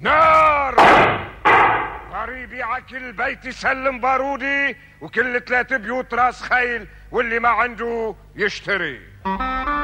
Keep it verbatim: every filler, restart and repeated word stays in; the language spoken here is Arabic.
نار. طاري يبيع كل بيت يسلم بارودي، وكل ثلاث بيوت راس خيل، واللي ما عنده يشتري.